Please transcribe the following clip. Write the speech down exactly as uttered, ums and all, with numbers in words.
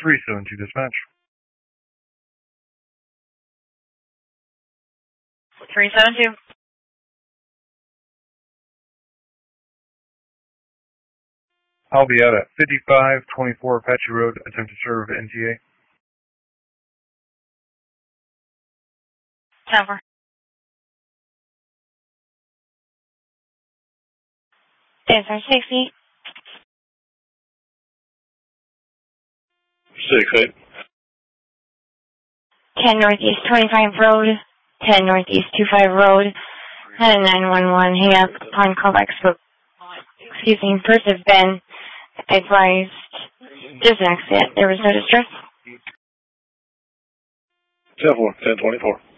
three seven two dispatch. three seven two. I'll be out at fifty-five twenty-four Apache Road, attempt to serve N T A. Tower. Is there safety? six eight. ten Northeast twenty-five Road, ten Northeast twenty-five Road, had a nine one one hang up upon callback spoke. Excuse me, first have been advised there's an accident. There was no distress. ten four, ten twenty-four.